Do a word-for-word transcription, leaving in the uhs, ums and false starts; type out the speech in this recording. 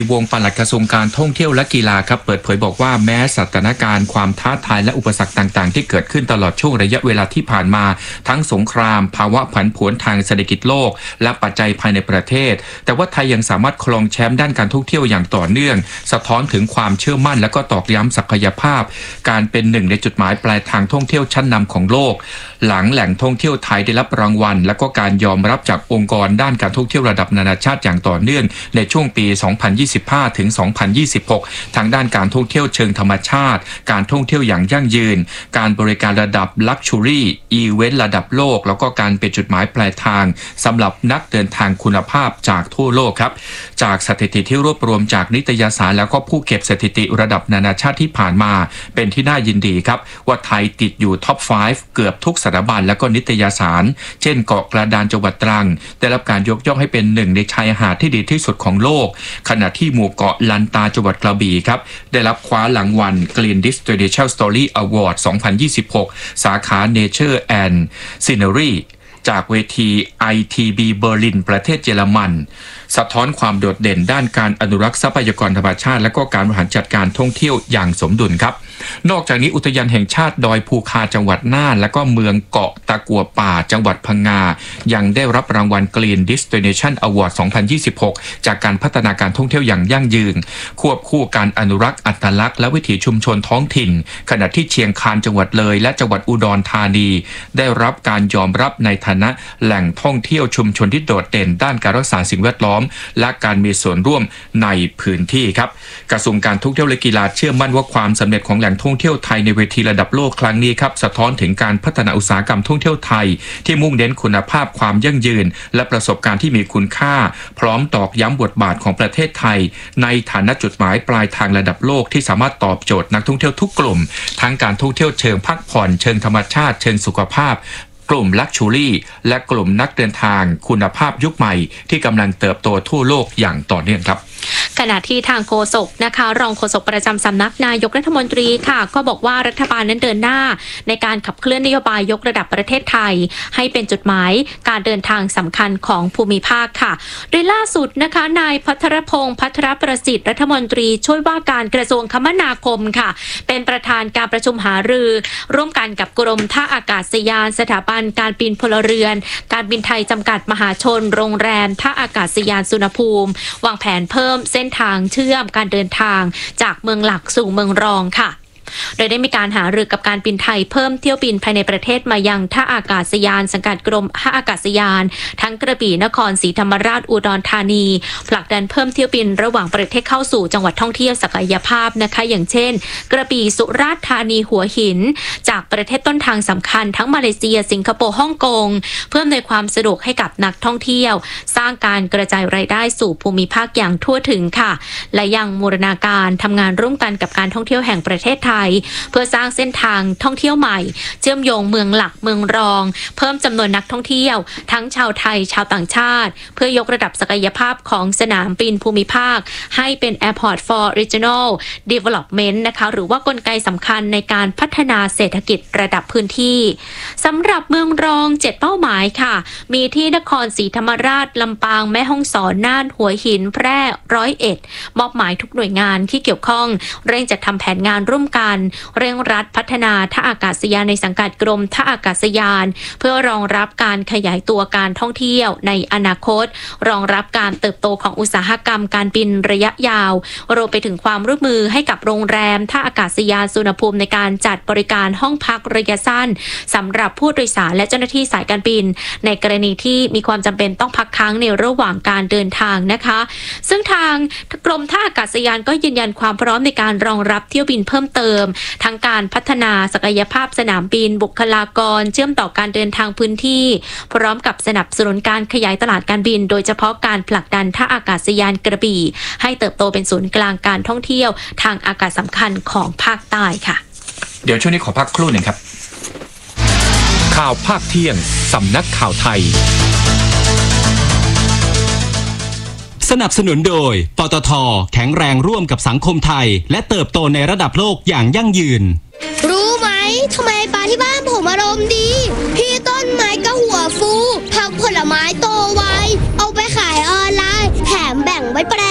วงปลัดกระทรวงการท่องเที่ยวและกีฬาครับเปิดเผยบอกว่าแม้สถานการณ์ความท้าทายและอุปสรรคต่างๆที่เกิดขึ้นตลอดช่วงระยะเวลาที่ผ่านมาทั้งสงครามภาวะผันผวนทางเศรษฐกิจโลกและปัจจัยภายในประเทศแต่ว่าไทยยังสามารถครองแชมป์ด้านการท่องเที่ยวอย่างต่อเนื่องสะท้อนถึงความเชื่อมั่นและก็ตอกย้ำศักยภาพการเป็นหนึ่งในจุดหมายปลายทางท่องเที่ยวชั้นนำของโลกหลังแหล่งท่องเที่ยวไทยได้รับรางวัลและก็การยอมรับจากองค์กรด้านการท่องเที่ยวระดับนานาชาติอย่างต่อเนื่องในช่วงปี สองพันยี่สิบห้า ถึง สองพันยี่สิบหก ทางด้านการท่องเที่ยวเชิงธรรมชาติการท่องเที่ยวอย่างยั่งยืนการบริการระดับ Luxury อีเวนต์ระดับโลกแล้วก็การเป็นจุดหมายปลายทางสำหรับนักเดินทางคุณภาพจากทั่วโลกครับจากสถิติที่รวบรวมจากนิตยสารแล้วก็ผู้เก็บสถิติระดับนานาชาติที่ผ่านมาเป็นที่น่ายินดีครับว่าไทยติดอยู่ท็อปห้าเกือบทุกสถาบันและก็นิตยสารเช่นเกาะกระดานจังหวัดตรังได้รับการยกย่องให้เป็นหนึ่งในชายหาดที่ดีที่สุดของโลกขณะที่หมู่เกาะลันตาจังหวัดกระบี่ครับได้รับคว้ารางวัล Green Destination Story Award สองพันยี่สิบหก สาขา Nature and Scenery จากเวที ไอ ที บี เบอร์ลินประเทศเยอรมันสะท้อนความโดดเด่นด้านการอนุรักษ์ทรัพยากรธรรมชาติและก็การบริหารจัดการท่องเที่ยวอย่างสมดุลครับนอกจากนี้อุทยานแห่งชาติดอยภูคาจังหวัดน่านและก็เมืองเกาะตะกั่วป่าจังหวัดพังงายังได้รับรางวัล Green Destination Award สองพันยี่สิบหก จากการพัฒนาการท่องเที่ยวอย่างยั่งยืนควบคู่การอนุรักษ์อัตลักษณ์และวิถีชุมชนท้องถิ่นขณะที่เชียงคานจังหวัดเลยและจังหวัดอุดรธานีได้รับการยอมรับในฐานะแหล่งท่องเที่ยวชุมชนที่โดดเด่นด้านการรักษาสิ่งแวดล้อมและการมีส่วนร่วมในพื้นที่ครับกระทรวงการท่องเที่ยวและกีฬาเชื่อมั่นว่าความสำเร็จของแหล่งท่องเที่ยวไทยในเวทีระดับโลกครั้งนี้ครับสะท้อนถึงการพัฒนาอุตสาหกรรมท่องเที่ยวไทยที่มุ่งเน้นคุณภาพความยั่งยืนและประสบการณ์ที่มีคุณค่าพร้อมตอกย้ำบทบาทของประเทศไทยในฐานะจุดหมายปลายทางระดับโลกที่สามารถตอบโจทย์นักท่องเที่ยวทุกกลุ่มทั้งการท่องเที่ยวเชิงพักผ่อนเชิงธรรมชาติเชิงสุขภาพกลุ่ม Luxury และกลุ่มนักเดินทางคุณภาพยุคใหม่ที่กำลังเติบโตทั่วโลกอย่างต่อเนื่องครับขณะที่ทางโฆษกนะคะรองโฆษกประจำสำนักนายกรัฐมนตรีค่ะก็บอกว่ารัฐบาลนั้นเดินหน้าในการขับเคลื่อนนโยบายยกระดับประเทศไทยให้เป็นจุดหมายการเดินทางสำคัญของภูมิภาคค่ะโดยล่าสุดนะคะนายภัทรพงษ์ภัทรประสิทธิ์รัฐมนตรีช่วยว่าการกระทรวงคมนาคมค่ะเป็นประธานการประชุมหารือร่วมกันกับกรมท่าอากาศยานสถาบันการบินพลเรือนการบินไทยจำกัดมหาชนโรงแรมท่าอากาศยานสุวรรณภูมิวางแผนเพิ่มเส้นทางเชื่อมการเดินทางจากเมืองหลักสู่เมืองรองค่ะโดยได้มีการหารือกับการบินไทยเพิ่มเที่ยวบินภายในประเทศมายังท่าอากาศยานสังกัดกรมท่าอากาศยานทั้งกระบี่นครศรีธรรมราชอุดรธานีผลักดันเพิ่มเที่ยวบินระหว่างประเทศเข้าสู่จังหวัดท่องเที่ยวศักยภาพนะคะอย่างเช่นกระบี่สุราษฎร์ธานีหัวหินจากประเทศต้นทางสำคัญทั้งมาเลเซียสิงคโปร์ฮ่องกงเพิ่มในความสะดวกให้กับนักท่องเที่ยวสร้างการกระจายรายได้สู่ภูมิภาคอย่างทั่วถึงค่ะและยังบูรณาการทำงานร่วมกันกับการท่องเที่ยวแห่งประเทศไทยเพื่อสร้างเส้นทางท่องเที่ยวใหม่เชื่อมโยงเมืองหลักเมืองรองเพิ่มจำนวนนักท่องเที่ยวทั้งชาวไทยชาวต่างชาติเพื่อยกระดับศักยภาพของสนามบินภูมิภาคให้เป็น Airport for Regional Development นะคะหรือว่ากลไกสำคัญในการพัฒนาเศรษฐกิจระดับพื้นที่สำหรับเมืองรองเจ็ดเป้าหมายค่ะมีที่นครศรีธรรมราชลำปางแม่ฮ่องสอนน่านหัวหินแพร่ร้อยเอ็ดมอบหมายทุกหน่วยงานที่เกี่ยวข้องเร่งจัดทำแผนงานร่วมกันเร่งรัดพัฒนาท่าอากาศยานในสังกัดกรมท่าอากาศยานเพื่อรองรับการขยายตัวการท่องเที่ยวในอนาคตรองรับการเติบโตของอุตสาหกรรมการบินระยะยาวรวมไปถึงความร่วมมือให้กับโรงแรมท่าอากาศยานสุวรรณภูมิในการจัดบริการห้องพักระยะสั้นสำหรับผู้โดยสารและเจ้าหน้าที่สายการบินในกรณีที่มีความจำเป็นต้องพักค้างในระหว่างการเดินทางนะคะซึ่งทางกรมท่าอากาศยานก็ยืนยันความพร้อมในการรองรับเที่ยวบินเพิ่มเติมทั้งการพัฒนาศักยภาพสนามบินบุคลากรเชื่อมต่อการเดินทางพื้นที่พร้อมกับสนับสนุนการขยายตลาดการบินโดยเฉพาะการผลักดันท่าอากาศยานกระบี่ให้เติบโตเป็นศูนย์กลางการท่องเที่ยวทางอากาศสำคัญของภาคใต้ค่ะเดี๋ยวช่วงนี้ขอพักครู่หนึ่งครับข่าวภาคเที่ยงสำนักข่าวไทยสนับสนุนโดยปตท.แข็งแรงร่วมกับสังคมไทยและเติบโตในระดับโลกอย่างยั่งยืนรู้ไหมทำไมปลาที่บ้านผมอารมณ์ดีพี่ต้นไม้ก็หัวฟูผักผลไม้โตไวเอาไปขายออนไลน์แถมแบ่งไว้แปร